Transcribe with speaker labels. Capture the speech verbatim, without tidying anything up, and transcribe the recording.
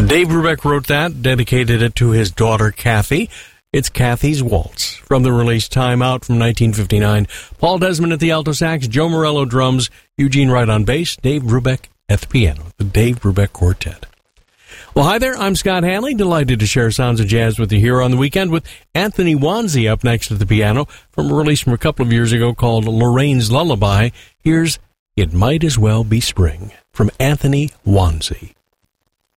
Speaker 1: Dave Brubeck wrote that, dedicated it to his daughter, Kathy. It's Kathy's Waltz, from the release Time Out from nineteen fifty-nine. Paul Desmond at the alto sax, Joe Morello drums, Eugene Wright on bass, Dave Brubeck at the piano, the Dave Brubeck Quartet. Well, hi there, I'm Scott Hanley, delighted to share sounds of jazz with you here on the weekend with Anthony Wanzi up next at the piano from a release from a couple of years ago called Lorraine's Lullaby. Here's It Might As Well Be Spring from Anthony Wanzi.